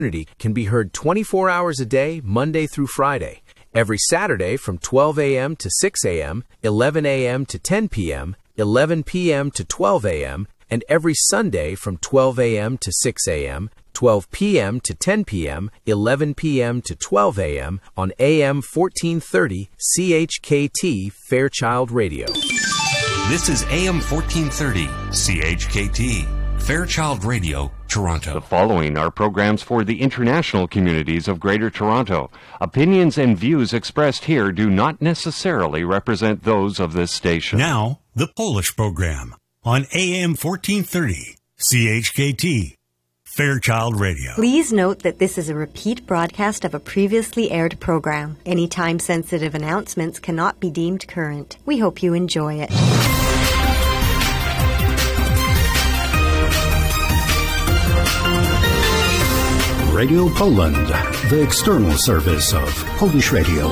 can be heard 24 hours a day, Monday through Friday. Every Saturday from 12 a.m. to 6 a.m., 11 a.m. to 10 p.m., 11 p.m. to 12 a.m., and every Sunday from 12 a.m. to 6 a.m., 12 p.m. to 10 p.m., 11 p.m. to 12 a.m. on AM 1430 CHKT Fairchild Radio. This is AM 1430 CHKT Fairchild Radio, Toronto. The following are programs for the international communities of Greater Toronto. Opinions and views expressed here do not necessarily represent those of this station. Now, the Polish program on AM 1430 CHKT Fairchild Radio. Please note that this is a repeat broadcast of a previously aired program. Any time-sensitive announcements cannot be deemed current. We hope you enjoy it. Radio Poland, the external service of Polish Radio.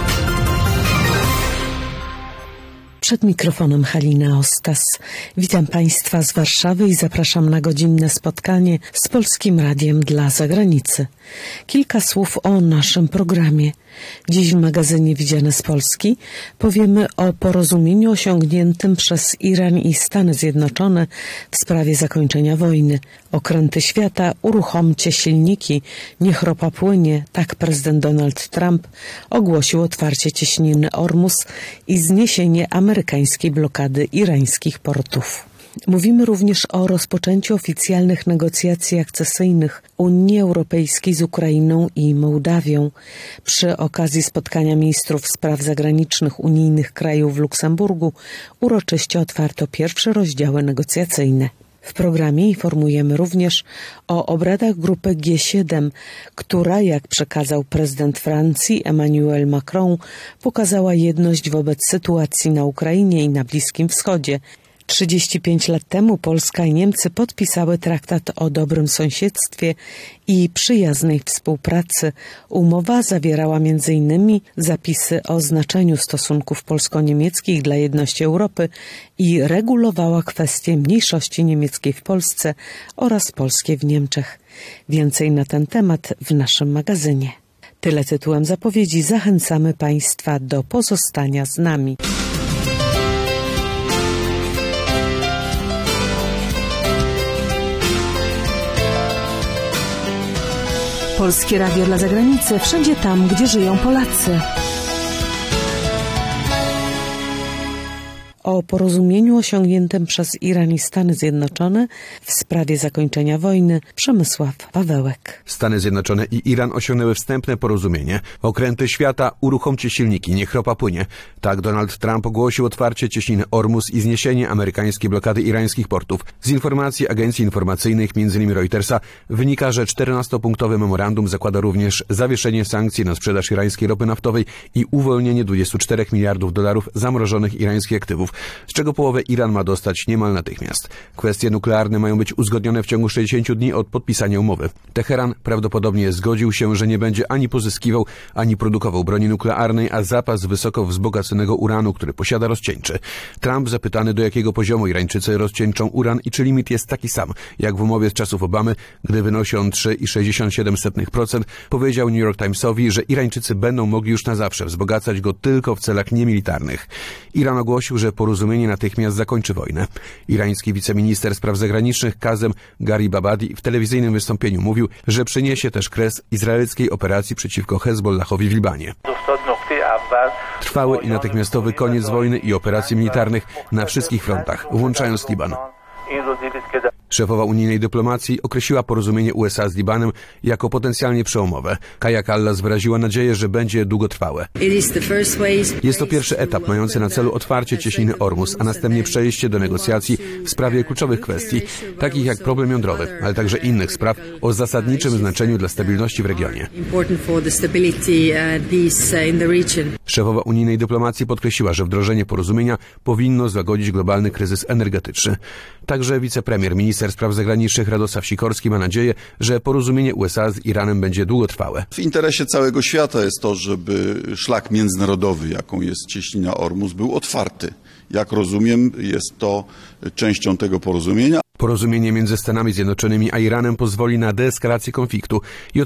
Przed mikrofonem Halina Ostas. Witam Państwa z Warszawy i zapraszam na godzinne spotkanie z Polskim Radiem dla Zagranicy. Kilka słów o naszym programie. Dziś w magazynie Widziane z Polski powiemy o porozumieniu osiągniętym przez Iran i Stany Zjednoczone w sprawie zakończenia wojny. Okręty świata, uruchomcie silniki, niech ropa płynie. Tak prezydent Donald Trump ogłosił otwarcie cieśniny Ormus i zniesienie amerykańskiej blokady irańskich portów. Mówimy również o rozpoczęciu oficjalnych negocjacji akcesyjnych Unii Europejskiej z Ukrainą i Mołdawią. Przy okazji spotkania ministrów spraw zagranicznych unijnych krajów w Luksemburgu uroczyście otwarto pierwsze rozdziały negocjacyjne. W programie informujemy również o obradach grupy G7, która, jak przekazał prezydent Francji Emmanuel Macron, pokazała jedność wobec sytuacji na Ukrainie i na Bliskim Wschodzie. 35 lat temu Polska i Niemcy podpisały traktat o dobrym sąsiedztwie i przyjaznej współpracy. Umowa zawierała m.in. zapisy o znaczeniu stosunków polsko-niemieckich dla jedności Europy i regulowała kwestie mniejszości niemieckiej w Polsce oraz polskiej w Niemczech. Więcej na ten temat w naszym magazynie. Tyle tytułem zapowiedzi. Zachęcamy Państwa do pozostania z nami. Polskie Radio dla Zagranicy, wszędzie tam, gdzie żyją Polacy. O porozumieniu osiągniętym przez Iran i Stany Zjednoczone w sprawie zakończenia wojny Przemysław Pawełek. Stany Zjednoczone i Iran osiągnęły wstępne porozumienie. Okręty świata, uruchomcie silniki, niech ropa płynie. Tak Donald Trump ogłosił otwarcie cieśniny Ormus i zniesienie amerykańskiej blokady irańskich portów. Z informacji agencji informacyjnych, m.in. Reutersa, wynika, że 14-punktowe memorandum zakłada również zawieszenie sankcji na sprzedaż irańskiej ropy naftowej i uwolnienie $24 miliardów zamrożonych irańskich aktywów, z czego połowę Iran ma dostać niemal natychmiast. Kwestie nuklearne mają być uzgodnione w ciągu 60 dni od podpisania umowy. Teheran prawdopodobnie zgodził się, że nie będzie ani pozyskiwał, ani produkował broni nuklearnej, a zapas wysoko wzbogaconego uranu, który posiada, rozcieńczy. Trump, zapytany, do jakiego poziomu Irańczycy rozcieńczą uran i czy limit jest taki sam, jak w umowie z czasów Obamy, gdy wynosi on 3,67%, powiedział New York Timesowi, że Irańczycy będą mogli już na zawsze wzbogacać go tylko w celach niemilitarnych. Iran ogłosił, że porozumienie natychmiast zakończy wojnę. Irański wiceminister spraw zagranicznych Kazem Garibabadi w telewizyjnym wystąpieniu mówił, że przyniesie też kres izraelskiej operacji przeciwko Hezbollahowi w Libanie. Trwały i natychmiastowy koniec wojny i operacji militarnych na wszystkich frontach, włączając Liban. Szefowa unijnej dyplomacji określiła porozumienie USA z Libanem jako potencjalnie przełomowe. Kaja Kallas wyraziła nadzieję, że będzie długotrwałe. Jest to pierwszy etap mający na celu otwarcie cieśniny Ormus, a następnie przejście do negocjacji w sprawie kluczowych kwestii, takich jak problem jądrowy, ale także innych spraw o zasadniczym znaczeniu dla stabilności w regionie. Szefowa unijnej dyplomacji podkreśliła, że wdrożenie porozumienia powinno złagodzić globalny kryzys energetyczny. Także wicepremier, minister spraw zagranicznych Radosław Sikorski ma nadzieję, że porozumienie USA z Iranem będzie długotrwałe. W interesie całego świata jest to, żeby szlak międzynarodowy, jaką jest cieśnina Ormus, był otwarty. Jak rozumiem, jest to częścią tego porozumienia. Porozumienie między Stanami Zjednoczonymi a Iranem pozwoli na deeskalację konfliktu i